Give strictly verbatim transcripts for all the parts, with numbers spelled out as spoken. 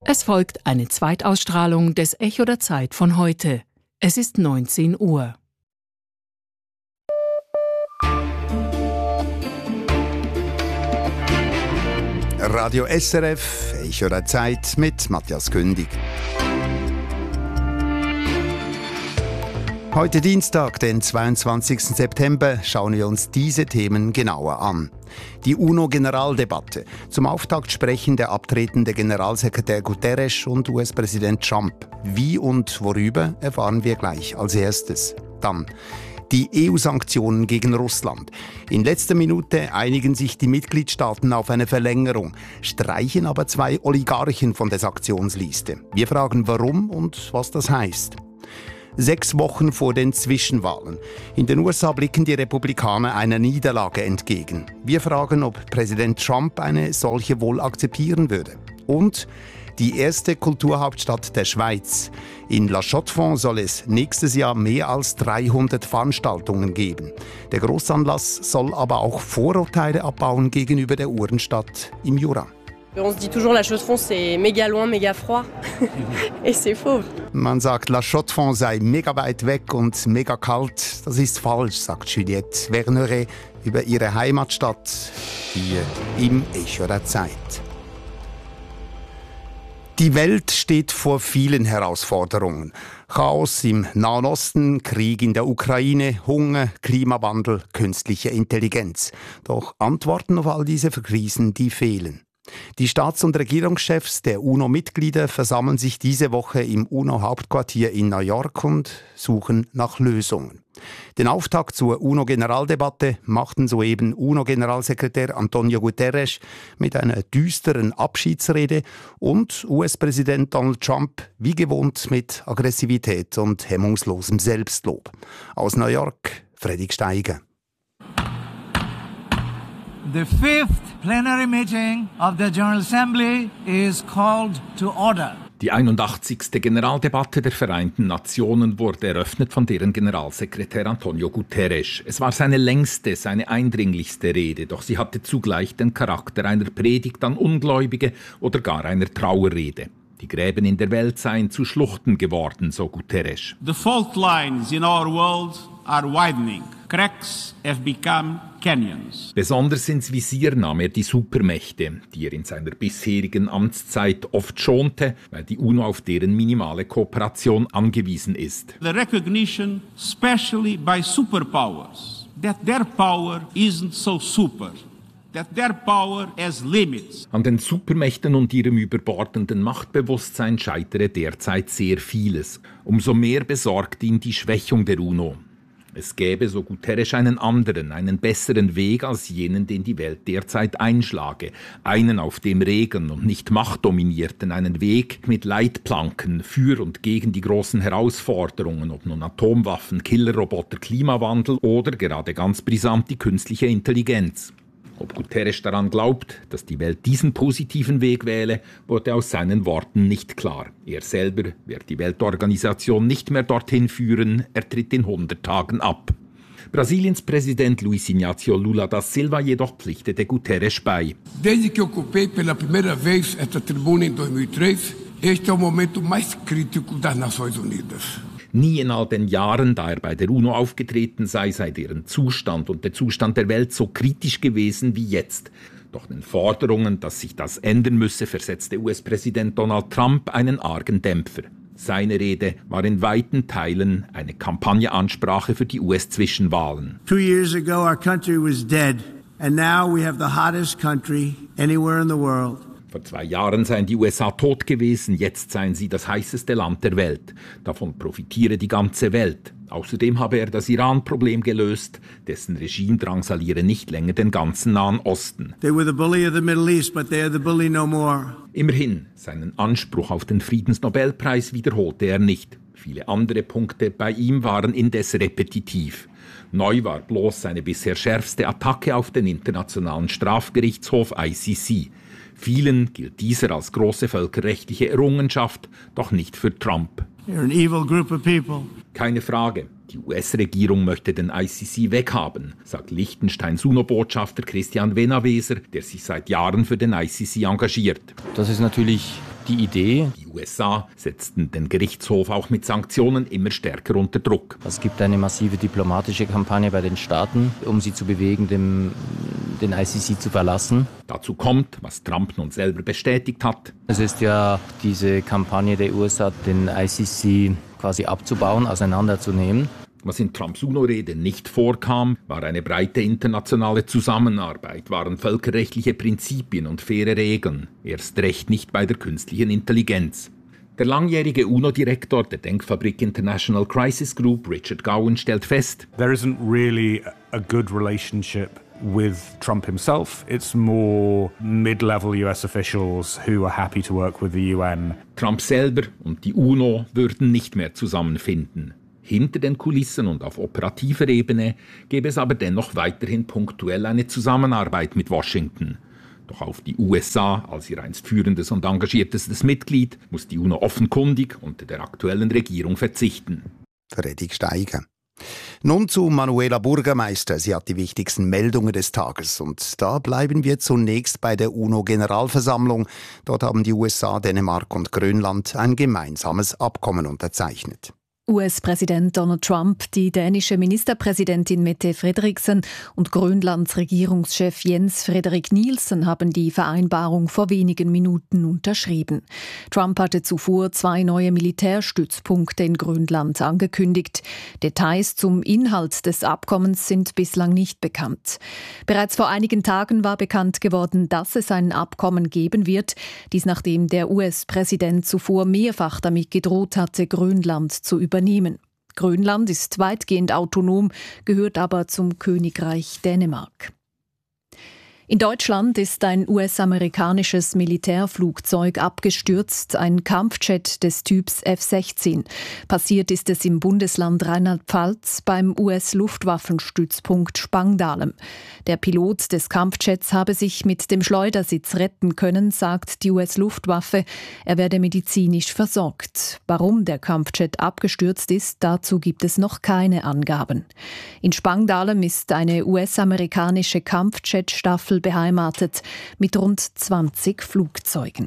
Es folgt eine Zweitausstrahlung des Echo der Zeit von heute. Es ist neunzehn Uhr. Radio S R F, Echo der Zeit mit Matthias Kündig. Heute Dienstag, den zweiundzwanzigsten September, schauen wir uns diese Themen genauer an. Die UNO-Generaldebatte. Zum Auftakt sprechen der abtretende Generalsekretär Guterres und U S-Präsident Trump. Wie und worüber, erfahren wir gleich als erstes. Dann die E U-Sanktionen gegen Russland. In letzter Minute einigen sich die Mitgliedstaaten auf eine Verlängerung, streichen aber zwei Oligarchen von der Sanktionsliste. Wir fragen, warum und was das heißt. Sechs Wochen vor den Zwischenwahlen. In den U S A blicken die Republikaner einer Niederlage entgegen. Wir fragen, ob Präsident Trump eine solche wohl akzeptieren würde. Und die erste Kulturhauptstadt der Schweiz. In La Chaux-de-Fonds soll es nächstes Jahr mehr als dreihundert Veranstaltungen geben. Der Grossanlass soll aber auch Vorurteile abbauen gegenüber der Uhrenstadt im Jura. On se dit toujours la Chaux-de-Fonds c'est méga loin, méga froid. Et c'est faux. Man sagt, La Chaux-de-Fonds sei mega weit weg und mega kalt. Das ist falsch, sagt Juliette Verneret über ihre Heimatstadt hier im Echo der Zeit. Die Welt steht vor vielen Herausforderungen. Chaos im Nahen Osten, Krieg in der Ukraine, Hunger, Klimawandel, künstliche Intelligenz. Doch Antworten auf all diese Krisen, die fehlen. Die Staats- und Regierungschefs der UNO-Mitglieder versammeln sich diese Woche im UNO-Hauptquartier in New York und suchen nach Lösungen. Den Auftakt zur UNO-Generaldebatte machten soeben UNO-Generalsekretär Antonio Guterres mit einer düsteren Abschiedsrede und U S-Präsident Donald Trump wie gewohnt mit Aggressivität und hemmungslosem Selbstlob. Aus New York, Fredrik Steiger. The fifth plenary meeting of the General Assembly is called to order. Die einundachtzigste Generaldebatte der Vereinten Nationen wurde eröffnet von deren Generalsekretär Antonio Guterres. Es war seine längste, seine eindringlichste Rede, doch sie hatte zugleich den Charakter einer Predigt an Ungläubige oder gar einer Trauerrede. Die Gräben in der Welt seien zu Schluchten geworden, so Guterres. The fault lines in our world are widening. Cracks have become canyons. Besonders ins Visier nahm er die Supermächte, die er in seiner bisherigen Amtszeit oft schonte, weil die UNO auf deren minimale Kooperation angewiesen ist. The recognition, especially by superpowers, that their power isn't so super. That their power has limits. An den Supermächten und ihrem überbordenden Machtbewusstsein scheitere derzeit sehr vieles. Umso mehr besorgt ihn die Schwächung der UNO. Es gäbe, so Guterres, einen anderen, einen besseren Weg als jenen, den die Welt derzeit einschlage. Einen, auf dem Regen und nicht Macht dominierten, einen Weg mit Leitplanken für und gegen die großen Herausforderungen, ob nun Atomwaffen, Killerroboter, Klimawandel oder gerade ganz brisant die künstliche Intelligenz. Ob Guterres daran glaubt, dass die Welt diesen positiven Weg wähle, wurde aus seinen Worten nicht klar. Er selber wird die Weltorganisation nicht mehr dorthin führen, er tritt in hundert Tagen ab. Brasiliens Präsident Luiz Inácio Lula da Silva jedoch pflichtete Guterres bei. Desde que ocupei pela primeira vez esta tribuna em dois mil e três, este é o momento mais crítico das Nações Unidas. Nie in all den Jahren, da er bei der UNO aufgetreten sei, sei deren Zustand und der Zustand der Welt so kritisch gewesen wie jetzt. Doch den Forderungen, dass sich das ändern müsse, versetzte U S-Präsident Donald Trump einen argen Dämpfer. Seine Rede war in weiten Teilen eine Kampagneansprache für die U S-Zwischenwahlen. Two years ago our country was dead, and now we have the hottest country anywhere in the world. Vor zwei Jahren seien die U S A tot gewesen, jetzt seien sie das heißeste Land der Welt. Davon profitiere die ganze Welt. Außerdem habe er das Iran-Problem gelöst, dessen Regime drangsaliere nicht länger den ganzen Nahen Osten. They were the bully of the Middle East, but they are the bully no more. Immerhin, seinen Anspruch auf den Friedensnobelpreis wiederholte er nicht. Viele andere Punkte bei ihm waren indes repetitiv. Neu war bloß seine bisher schärfste Attacke auf den Internationalen Strafgerichtshof I C C. Vielen gilt dieser als große völkerrechtliche Errungenschaft, doch nicht für Trump. You're an evil group of people. Keine Frage, die U S-Regierung möchte den I C C weghaben, sagt Liechtensteins UNO-Botschafter Christian Venaweser, der sich seit Jahren für den I C C engagiert. Das ist natürlich die Idee. Die U S A setzten den Gerichtshof auch mit Sanktionen immer stärker unter Druck. Es gibt eine massive diplomatische Kampagne bei den Staaten, um sie zu bewegen, dem, den I C C zu verlassen. Dazu kommt, was Trump nun selber bestätigt hat. Es ist ja diese Kampagne der U S A, den I C C quasi abzubauen, auseinanderzunehmen. Was in Trumps UNO-Rede nicht vorkam, war eine breite internationale Zusammenarbeit, waren völkerrechtliche Prinzipien und faire Regeln, erst recht nicht bei der künstlichen Intelligenz. Der langjährige UNO-Direktor der Denkfabrik International Crisis Group, Richard Gowan, stellt fest: There isn't really a good relationship with Trump himself. It's more mid-level U S officials who are happy to work with the U N. Trump selber und die UNO würden nicht mehr zusammenfinden. Hinter den Kulissen und auf operativer Ebene gäbe es aber dennoch weiterhin punktuell eine Zusammenarbeit mit Washington. Doch auf die U S A als ihr einst führendes und engagiertestes Mitglied muss die UNO offenkundig unter der aktuellen Regierung verzichten. Fredrik Steiger. Nun zu Manuela Bürgermeister. Sie hat die wichtigsten Meldungen des Tages. Und da bleiben wir zunächst bei der UNO-Generalversammlung. Dort haben die U S A, Dänemark und Grönland ein gemeinsames Abkommen unterzeichnet. U S-Präsident Donald Trump, die dänische Ministerpräsidentin Mette Frederiksen und Grönlands Regierungschef Jens Frederik Nielsen haben die Vereinbarung vor wenigen Minuten unterschrieben. Trump hatte zuvor zwei neue Militärstützpunkte in Grönland angekündigt. Details zum Inhalt des Abkommens sind bislang nicht bekannt. Bereits vor einigen Tagen war bekannt geworden, dass es ein Abkommen geben wird. Dies nachdem der U S-Präsident zuvor mehrfach damit gedroht hatte, Grönland zu übernehmen. Grönland ist weitgehend autonom, gehört aber zum Königreich Dänemark. In Deutschland ist ein U S-amerikanisches Militärflugzeug abgestürzt, ein Kampfjet des Typs F sechzehn. Passiert ist es im Bundesland Rheinland-Pfalz beim U S-Luftwaffenstützpunkt Spangdahlem. Der Pilot des Kampfjets habe sich mit dem Schleudersitz retten können, sagt die U S-Luftwaffe. Er werde medizinisch versorgt. Warum der Kampfjet abgestürzt ist, dazu gibt es noch keine Angaben. In Spangdahlem ist eine U S-amerikanische Kampfjet-Staffel beheimatet mit rund zwanzig Flugzeugen.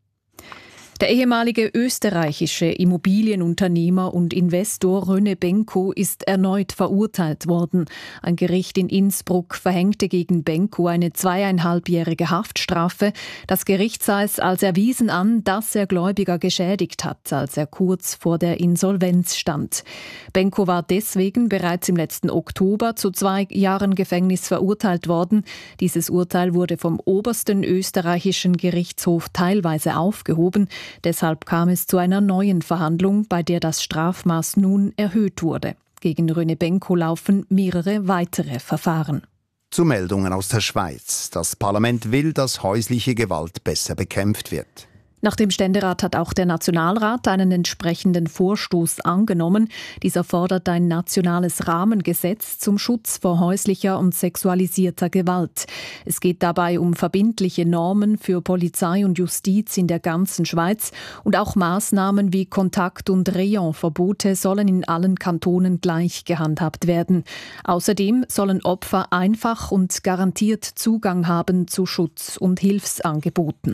Der ehemalige österreichische Immobilienunternehmer und Investor René Benko ist erneut verurteilt worden. Ein Gericht in Innsbruck verhängte gegen Benko eine zweieinhalbjährige Haftstrafe. Das Gericht sah es als erwiesen an, dass er Gläubiger geschädigt hat, als er kurz vor der Insolvenz stand. Benko war deswegen bereits im letzten Oktober zu zwei Jahren Gefängnis verurteilt worden. Dieses Urteil wurde vom obersten österreichischen Gerichtshof teilweise aufgehoben. Deshalb kam es zu einer neuen Verhandlung, bei der das Strafmaß nun erhöht wurde. Gegen René Benko laufen mehrere weitere Verfahren. Zu Meldungen aus der Schweiz. Das Parlament will, dass häusliche Gewalt besser bekämpft wird. Nach dem Ständerat hat auch der Nationalrat einen entsprechenden Vorstoß angenommen. Dieser fordert ein nationales Rahmengesetz zum Schutz vor häuslicher und sexualisierter Gewalt. Es geht dabei um verbindliche Normen für Polizei und Justiz in der ganzen Schweiz und auch Maßnahmen wie Kontakt- und Rayonverbote sollen in allen Kantonen gleich gehandhabt werden. Außerdem sollen Opfer einfach und garantiert Zugang haben zu Schutz- und Hilfsangeboten.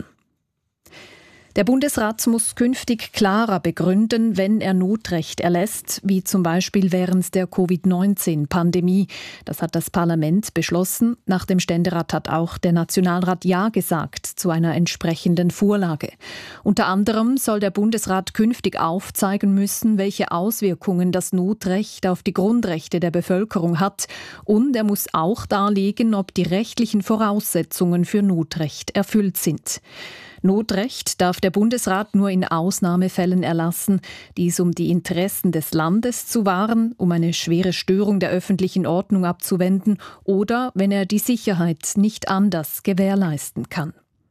Der Bundesrat muss künftig klarer begründen, wenn er Notrecht erlässt, wie zum Beispiel während der Covid neunzehn Pandemie. Das hat das Parlament beschlossen. Nach dem Ständerat hat auch der Nationalrat Ja gesagt zu einer entsprechenden Vorlage. Unter anderem soll der Bundesrat künftig aufzeigen müssen, welche Auswirkungen das Notrecht auf die Grundrechte der Bevölkerung hat. Und er muss auch darlegen, ob die rechtlichen Voraussetzungen für Notrecht erfüllt sind. Notrecht darf der Bundesrat nur in Ausnahmefällen erlassen, dies um die Interessen des Landes zu wahren, um eine schwere Störung der öffentlichen Ordnung abzuwenden oder wenn er die Sicherheit nicht anders gewährleisten kann.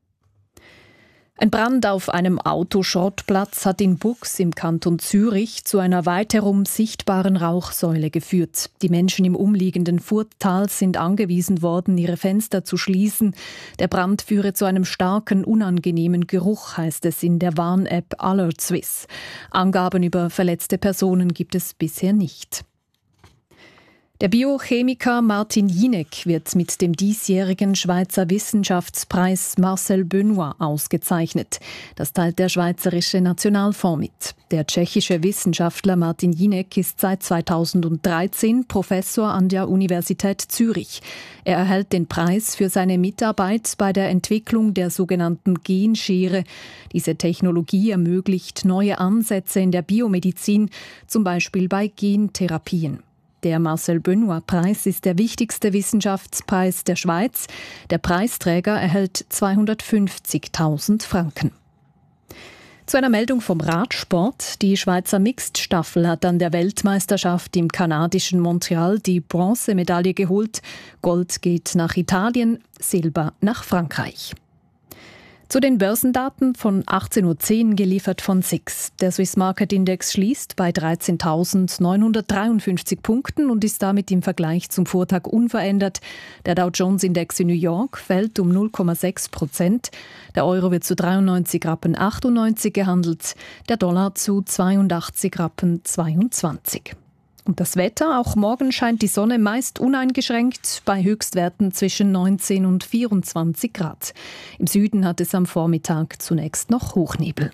Ein Brand auf einem Autoschrottplatz hat in Buchs im Kanton Zürich zu einer weitherum sichtbaren Rauchsäule geführt. Die Menschen im umliegenden Furttal sind angewiesen worden, ihre Fenster zu schließen. Der Brand führe zu einem starken, unangenehmen Geruch, heißt es in der Warn-App Alert Swiss. Angaben über verletzte Personen gibt es bisher nicht. Der Biochemiker Martin Jinek wird mit dem diesjährigen Schweizer Wissenschaftspreis Marcel Benoit ausgezeichnet. Das teilt der Schweizerische Nationalfonds mit. Der tschechische Wissenschaftler Martin Jinek ist seit zweitausenddreizehn Professor an der Universität Zürich. Er erhält den Preis für seine Mitarbeit bei der Entwicklung der sogenannten Genschere. Diese Technologie ermöglicht neue Ansätze in der Biomedizin, zum Beispiel bei Gentherapien. Der Marcel Benoit-Preis ist der wichtigste Wissenschaftspreis der Schweiz. Der Preisträger erhält zweihundertfünfzigtausend Franken. Zu einer Meldung vom Radsport. Die Schweizer Mixed-Staffel hat an der Weltmeisterschaft im kanadischen Montreal die Bronzemedaille geholt. Gold geht nach Italien, Silber nach Frankreich. Zu den Börsendaten von achtzehn Uhr zehn geliefert von S I X. Der Swiss Market Index schließt bei dreizehntausendneunhundertdreiundfünfzig Punkten und ist damit im Vergleich zum Vortag unverändert. Der Dow Jones Index in New York fällt um null Komma sechs Prozent. Der Euro wird zu dreiundneunzig Rappen achtundneunzig gehandelt, der Dollar zu zweiundachtzig Rappen zweiundzwanzig. Und das Wetter, auch morgen scheint die Sonne meist uneingeschränkt bei Höchstwerten zwischen neunzehn und vierundzwanzig Grad. Im Süden hat es am Vormittag zunächst noch Hochnebel.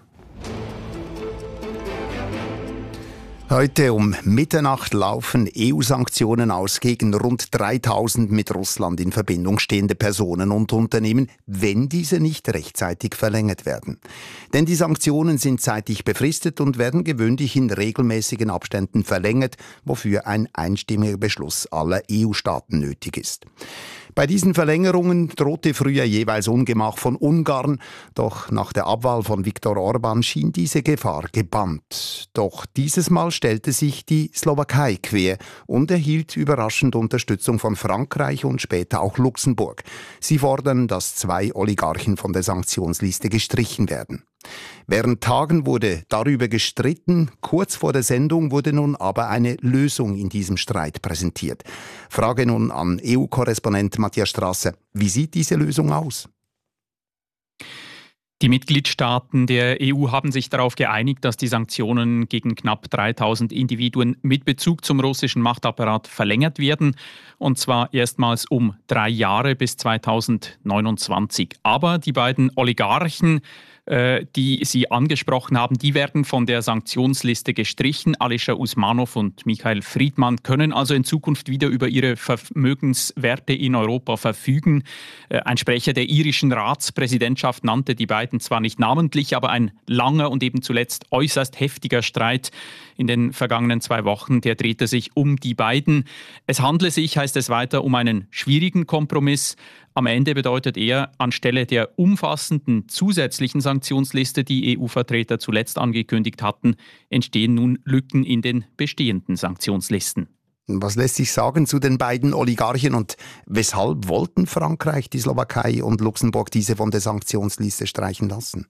Heute um Mitternacht laufen E U-Sanktionen aus gegen rund dreitausend mit Russland in Verbindung stehende Personen und Unternehmen, wenn diese nicht rechtzeitig verlängert werden. Denn die Sanktionen sind zeitlich befristet und werden gewöhnlich in regelmäßigen Abständen verlängert, wofür ein einstimmiger Beschluss aller E U-Staaten nötig ist. Bei diesen Verlängerungen drohte früher jeweils Ungemach von Ungarn, doch nach der Abwahl von Viktor Orban schien diese Gefahr gebannt. Doch dieses Mal stellte sich die Slowakei quer und erhielt überraschend Unterstützung von Frankreich und später auch Luxemburg. Sie fordern, dass zwei Oligarchen von der Sanktionsliste gestrichen werden. Während Tagen wurde darüber gestritten, kurz vor der Sendung wurde nun aber eine Lösung in diesem Streit präsentiert. Frage nun an E U-Korrespondent Matthias Strasser. Wie sieht diese Lösung aus? Die Mitgliedstaaten der E U haben sich darauf geeinigt, dass die Sanktionen gegen knapp dreitausend Individuen mit Bezug zum russischen Machtapparat verlängert werden. Und zwar erstmals um drei Jahre bis zweitausendneunundzwanzig. Aber die beiden Oligarchen, äh, die Sie angesprochen haben, die werden von der Sanktionsliste gestrichen. Alisher Usmanov und Michael Friedmann können also in Zukunft wieder über ihre Vermögenswerte in Europa verfügen. Äh, ein Sprecher der irischen Ratspräsidentschaft nannte die beiden zwar nicht namentlich, aber ein langer und eben zuletzt äußerst heftiger Streit in den vergangenen zwei Wochen, der drehte sich um die beiden. Es handle sich, heißt es weiter, um einen schwierigen Kompromiss. Am Ende bedeutet er, anstelle der umfassenden zusätzlichen Sanktionsliste, die E U-Vertreter zuletzt angekündigt hatten, entstehen nun Lücken in den bestehenden Sanktionslisten. Was lässt sich sagen zu den beiden Oligarchen und weshalb wollten Frankreich, die Slowakei und Luxemburg diese von der Sanktionsliste streichen lassen?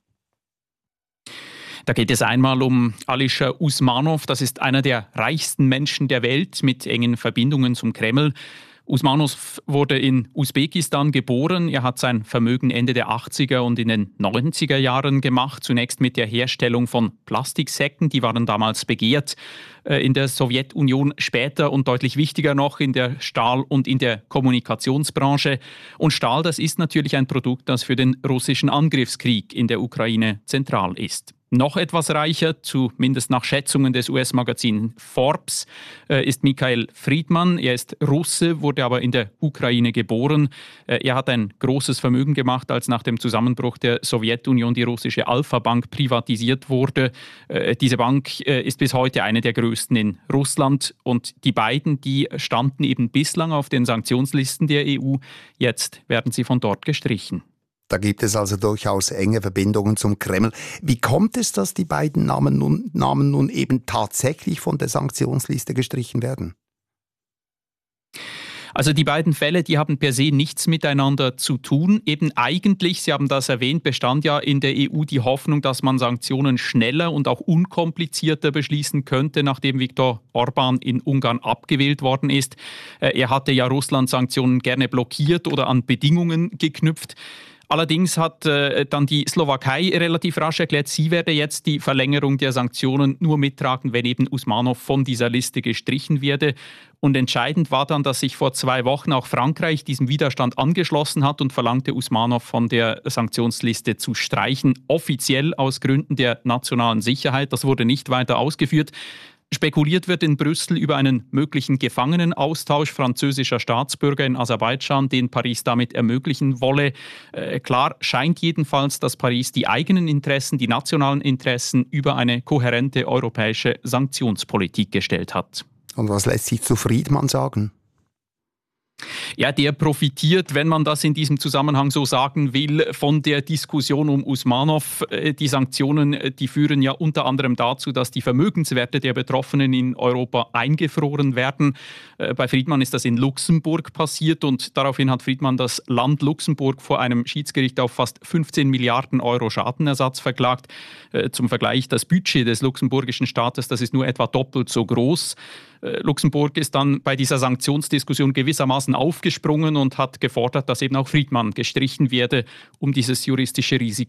Da geht es einmal um Alisher Usmanov. Das ist einer der reichsten Menschen der Welt mit engen Verbindungen zum Kreml. Usmanov wurde in Usbekistan geboren. Er hat sein Vermögen Ende der achtziger und in den neunziger Jahren gemacht. Zunächst mit der Herstellung von Plastiksäcken, die waren damals begehrt äh, in der Sowjetunion. Später und deutlich wichtiger noch in der Stahl- und in der Kommunikationsbranche. Und Stahl, das ist natürlich ein Produkt, das für den russischen Angriffskrieg in der Ukraine zentral ist. Noch etwas reicher, zumindest nach Schätzungen des U S-Magazins Forbes, äh, ist Michael Friedmann. Er ist Russe, wurde aber in der Ukraine geboren. Äh, er hat ein großes Vermögen gemacht, als nach dem Zusammenbruch der Sowjetunion die russische Alpha-Bank privatisiert wurde. Äh, diese Bank äh, ist bis heute eine der größten in Russland. Und die beiden, die standen eben bislang auf den Sanktionslisten der E U. Jetzt werden sie von dort gestrichen. Da gibt es also durchaus enge Verbindungen zum Kreml. Wie kommt es, dass die beiden Namen nun, Namen nun eben tatsächlich von der Sanktionsliste gestrichen werden? Also die beiden Fälle, die haben per se nichts miteinander zu tun. Eben eigentlich, Sie haben das erwähnt, bestand ja in der E U die Hoffnung, dass man Sanktionen schneller und auch unkomplizierter beschließen könnte, nachdem Viktor Orban in Ungarn abgewählt worden ist. Er hatte ja Russland Sanktionen gerne blockiert oder an Bedingungen geknüpft. Allerdings hat äh, dann die Slowakei relativ rasch erklärt, sie werde jetzt die Verlängerung der Sanktionen nur mittragen, wenn eben Usmanov von dieser Liste gestrichen werde. Und entscheidend war dann, dass sich vor zwei Wochen auch Frankreich diesem Widerstand angeschlossen hat und verlangte, Usmanov von der Sanktionsliste zu streichen, offiziell aus Gründen der nationalen Sicherheit. Das wurde nicht weiter ausgeführt. Spekuliert wird in Brüssel über einen möglichen Gefangenenaustausch französischer Staatsbürger in Aserbaidschan, den Paris damit ermöglichen wolle. Äh, klar scheint jedenfalls, dass Paris die eigenen Interessen, die nationalen Interessen über eine kohärente europäische Sanktionspolitik gestellt hat. Und was lässt sich zu Friedmann sagen? Ja, der profitiert, wenn man das in diesem Zusammenhang so sagen will, von der Diskussion um Usmanov. Die Sanktionen, die führen ja unter anderem dazu, dass die Vermögenswerte der Betroffenen in Europa eingefroren werden. Bei Friedmann ist das in Luxemburg passiert und daraufhin hat Friedmann das Land Luxemburg vor einem Schiedsgericht auf fast fünfzehn Milliarden Euro Schadenersatz verklagt. Zum Vergleich, das Budget des luxemburgischen Staates, das ist nur etwa doppelt so groß. Luxemburg ist dann bei dieser Sanktionsdiskussion gewissermaßen aufgesprungen und hat gefordert, dass eben auch Friedmann gestrichen werde, um dieses juristische Risiko